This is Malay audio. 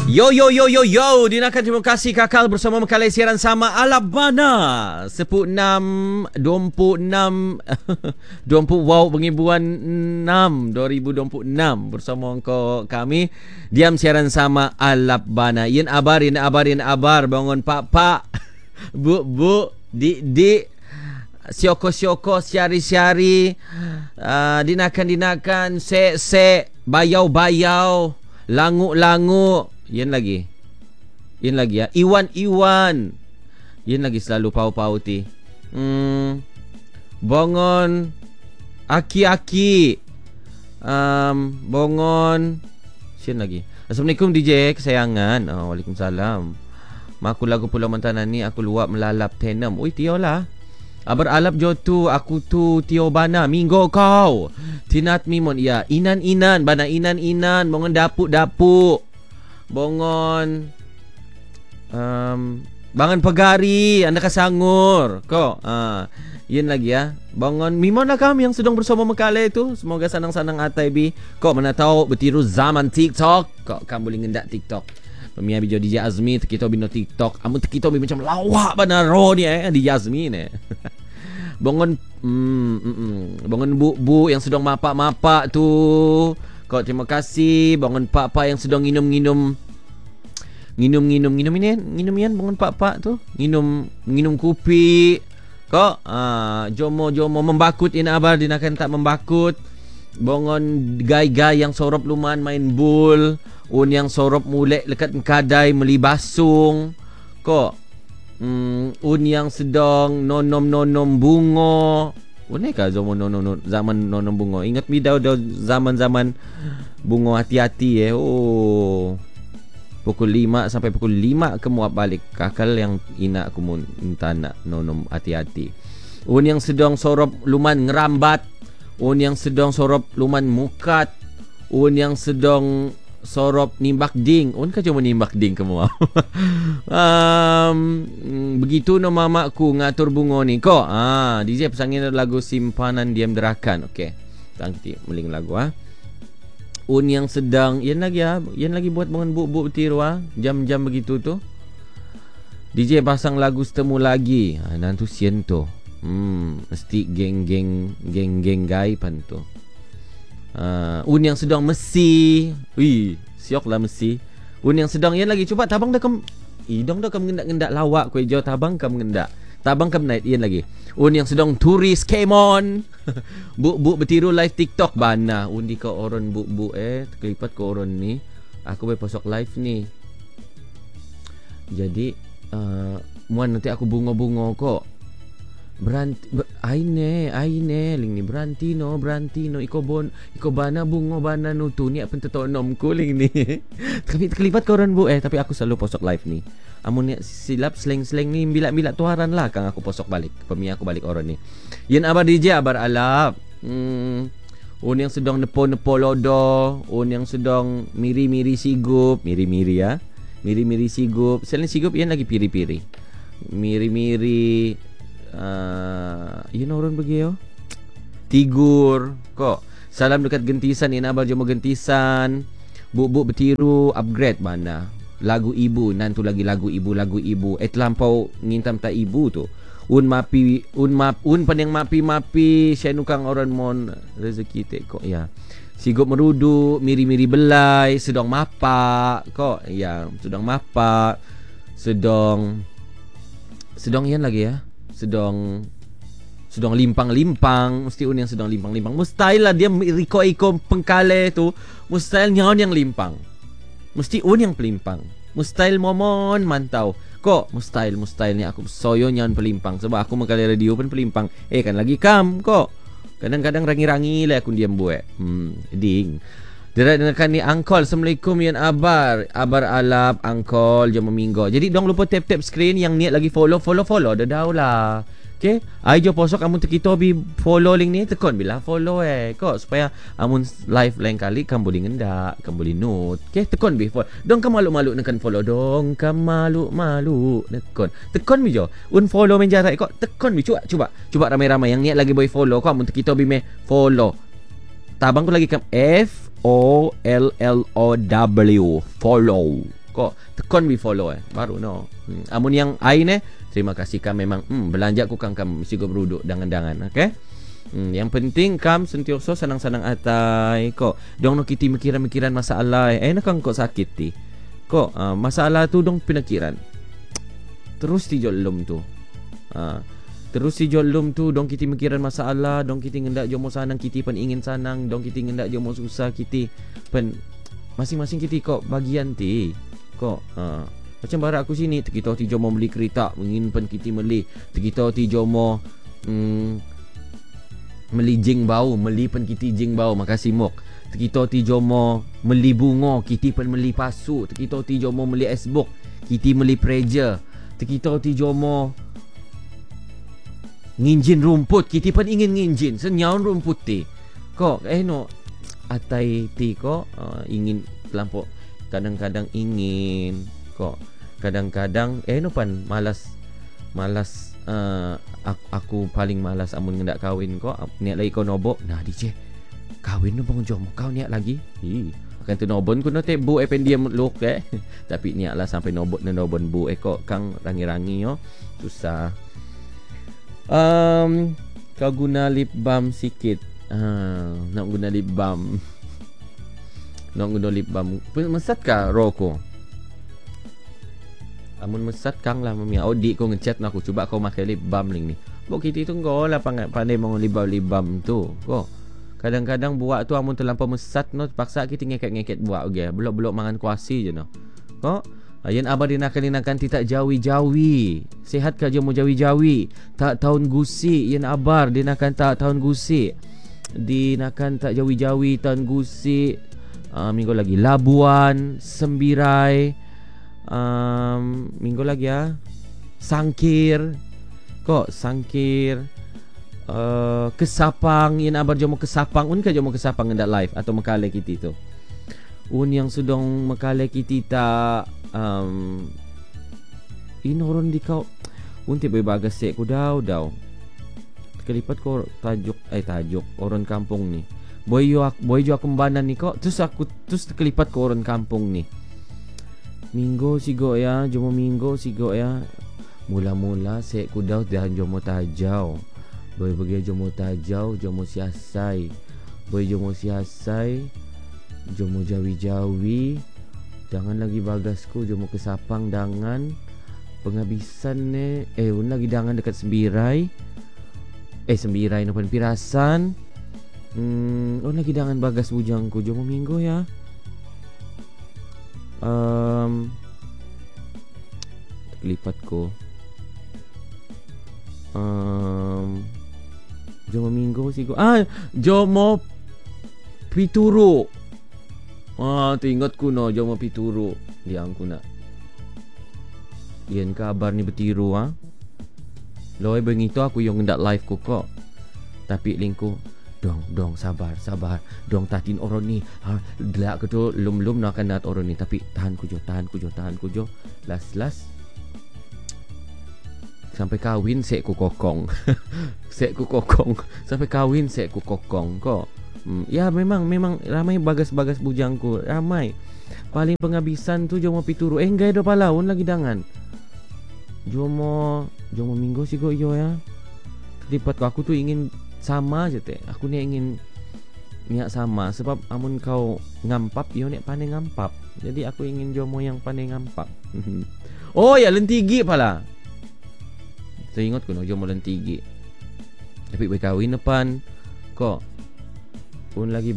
Yo yo yo yo yo, dinakan terima kasih kakal bersama Makalai siaran sama Alabana 16 26 20 wow pengibuan 6 2026 bersama engkau kami diam siaran sama Alabana. Yen abar bangun pak bu dik sioko siari dinakan se bayau langu Yen lagi ya. Iwan Yen lagi selalu pau ti. Bongon aki bongon Yen lagi. Assalamualaikum DJ kesayangan. Waalaikumsalam. Maku lagu Pulau Mantanan ni aku luap melalap tenem. Oi tio lah. Abar alap jotu aku tu tio bana minggo kau. Tinat mimon ya. Inan bana inan bongon dapuk. Bongon bangan pagari anda kasangur ko yun lagi ya. Bangon mimon lah kami yang sedang bersama Makalai tu. Semoga sanang-sanang atai bi ko mana tahu betiru zaman TikTok ko kamu boleh ngendak TikTok. Pemia bijo DJ Azmi kita bino TikTok amun kita bi macam lawak bana ro ni DJ Azmi ni. Bangon bangon bu yang sedang mapak tu. Kau terima kasih. Bangun pak-pak yang sedang minum yan bangun pak-pak tu. Minum kopi. Kau jomo membakut in abar dinakan tak membakut. Bangun gai yang sorop luman main bul. Un yang sorop mulek lekat kadai meli basung. Kau un yang sedang nonom bungo. Boneka zaman nonom bungo. Ingat mi dah zaman bungo hati-hati pukul 5 sampai pukul 5 kemuap balik kakal yang ina aku minta nak nonom hati-hati. Un yang sedang sorop luman ngerambat. Un yang sedang sorop luman mukat. Un yang sedang sorop nimbak ding. Un ka cuma nimbak ding kemuap. Begitu no mamaku ngatur bungo ni ko. DJ pesangin lagu Simpanan Diam Derakan. Okey. Tangti meling lagu Un yang sedang yen lagi buat bangun bu betiru jam-jam begitu tu. DJ pasang lagu setemu lagi. Nantu sien tu. Mesti geng gai pan tu. Un yang sedang mesi. Siok lah mesi. Un yang sedang yen lagi cuba tabang dah idong dah ngendak lawak kue jauh tabang kam ngendak. Tabang kam night yen lagi. Un yang sedang turis kemon. Bu bertiru live TikTok bana. Undi ka oron bu terkelipat ke oron ni. Aku boleh posok live ni. Jadi muan nanti aku bungo kok. Aine ling ni beranti no iko bana bungo bana nutu ni apa tetonom ko ling ni. Tapi terkelipat ke oron bu tapi aku selalu posok live ni. Amun silap seleng ni bilak tuaran lah kang aku posok balik. Pemia aku balik oron ni. Yen abar DJ abar alap. Un yang sedang nepo lodo, un yang sedang miri sigup, miri ya. Miri sigup. Selain sigup yen lagi piri-piri. Miri orang begiyo. Tigur kok. Salam dekat gentisan yen abar jomo gentisan. Bu bertiru upgrade mana. Lagu ibu nantu lagi lagu ibu terlampau ngintam tak ibu tu. Un paneng mapi syenukang orang mon rezeki teko ya. Sigup merudu miri belai sedang mapak kok ya sedang mapak sedang yan lagi ya. Sedang limpang mesti un yang sedang limpang mustahil lah dia iko pengkale tu mustahil nyaon yang limpang. Mesti un yang pelimpang. Mustahil momon mantau. Kok mustahil ni aku soyo nyaon pelimpang. Sebab aku Makalai radio pun pelimpang. Kan lagi kam kok. Kadang-kadang rangi-rangi lah aku diam buat. Ding. Dengarkan ni Angkol. Assalamualaikum yan abar alap Angkol jom minggu. Jadi dong lupa tap screen yang niat lagi follow dah dah lah. Okay, ai jo posok amun kita bi follow link ni tekon bila follow kok supaya amun live lain kali kamu boleh ngendak, kamu boleh note. Okay, tekon bi follow. Dong kamu malu-malu nekan follow dong, kamu malu-malu tekon bi jo. Un follow men jarak kok tekon bi cuba ramai-ramai yang niat lagi boy follow kok amun kita bi me follow. Tabang tu lagi kam FOLLOW follow. Kok tekon we follow baru no. Amun yang ai ne terima kasih kam memang belanja ku kam mesti go beruduk dangan-dangan okey. Yang penting kam sentioso sanang-sanang atai kok. Dong no kiti mikiran-mikiran masalah nak kok sakit ti. Kok masalah tu dong pinakiran. Terus ti jolom tu. Terus si jolom tu dong kiti mikiran masalah, dong kiti ngendak jomo sanang kiti pen ingin sanang, dong kiti ngendak jomo susah kiti pen masing-masing kiti kok bagian ti. Kok macam barak aku sini kita ti jomo beli kereta, ingin pen kiti beli. Kita ti jomo meli jing bau, meli pen kiti jing bau, makasih mok. Kita ti jomo meli bunga, kiti pen meli pasu. Kita ti jomo meli esbok, kiti meli preja. Kita ti jomo nginjin rumput, kita pun ingin nginjin senyaun rumput ti. Kok no atai ti kok ingin terlampau kadang-kadang ingin kok kadang-kadang no pan malas aku paling malas amun ngendak kawin kok niat lagi kau nobok nah DJ kawin no bang jom kau niat lagi akan tu nobon ku no te bu pendiam look tapi niat lah sampai nobot na nobon bu kok kang rangi-rangi yo susah. Kau guna lip balm sikit. Nak guna lip balm. Nak guna lip balm. Mesat kah roko? Amun mesat kang lah mami. Dik kau ngechat aku cuba kau pakai lip balm ni. Bok kita tu kau lah pandai mau lip balm tu. Kau kadang-kadang buat tu amun terlampau mesat no paksa kita ngeket-ngeket buat okay. Belok-belok mangan kuasi je no. Kau Ayan abah dinakan tidak jawi-jawi. Sehat kah mau jawi-jawi. Tak tahun gusi. Yan abar dinakan tak tahun gusi. Dinakan tak jawi-jawi tahun gusi. Minggu lagi Labuan, Sembirai. Minggu lagi Sangkir. Kok Sangkir. Kesapang. Yan abar jomo Kesapang. Un kah jomo Kesapang ngendak live atau mekale kita tu. Un yang sudong mekale kita inoron di kau unti bebagas sek ku daw kelipat ko tajuk orang kampung ni boy jo akembanan ni kok terus kelipat ko orang kampung ni minggo sigo ya jomo minggo sigo ya mula-mula sek ku daw dahan jomo tajau boy bagi jomo tajau jomo siasai boy jomo siasai jomo jawi-jawi. Jangan lagi bagasku jomo Kesapang dangan penghabisan ne lagi dangan dekat Sembirai. Sembirai nopan Pirasan. Lagi dangan bagas bujangku jomo minggu ya. Lipat ko. Jomo minggu sigo. Jomo Pituru. Teringat ku no jomo Pituru. Diang ku nak. Iyan kabar ni betiru Loy bengito aku yang ndak live ku kok. Tapi lingku dong sabar. Dong tatin orang ni. Delak ke tu lum nak akan nat orang ni tapi tahan ku jo. Las. Sampai kawin sek ku kokong. Sampai kawin sek ku kokong kok. Ya memang ramai bagas-bagas bujangku ramai. Paling penghabisan tu jomo Pituru. Enggak do palaun lagi dangan. Jomo minggu sigo yo ya. Lipat aku tu ingin sama je teh. Aku ni ingin niat sama sebab amun kau ngampap yo nek pandai ngampap. Jadi aku ingin jomo yang pandai ngampap. Oh ya lentigi pala. Teringat ku no jomo lentigi. Tapi berkawin depan kok pun lagi